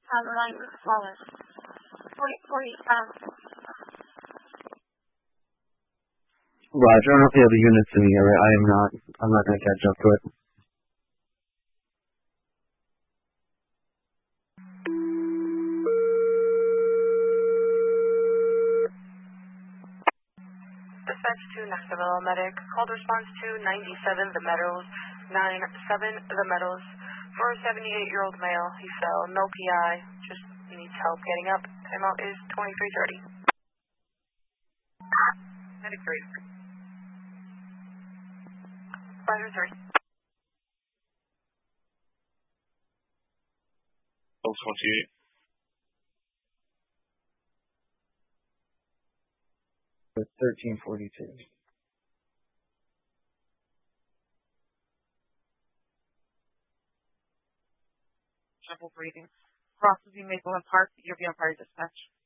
Line Flawless. 40, Roger, I don't know if you have the units in the area. I'm not going to catch up to it. Dispatch to Knoxville Medic. Called response to 97 The Meadows. 97 The Meadows. For a 78-year-old male, he fell. No PI. Just needs help getting up. Timeout is 23:30. Medic 3. Fighter 3. 28. With 1342. Triple breathing. Crosses Maple and Park, you'll be on fire dispatch.